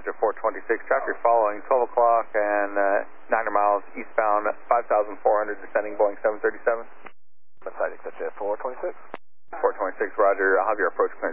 Roger, 426. Traffic following 12 o'clock and 900 miles eastbound, 5,400 descending Boeing 737. Excited, that's it, 426. 426, Roger. I'll have your approach clearance.